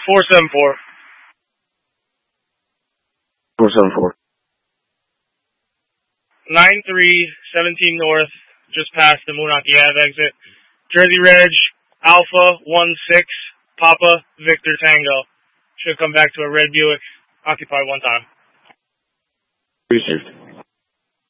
474. 474. 9317 North, just past the Moonachie Ave exit. Jersey Reg, Alpha 16, Papa Victor Tango. Should come back to a red Buick, occupied one time. Received.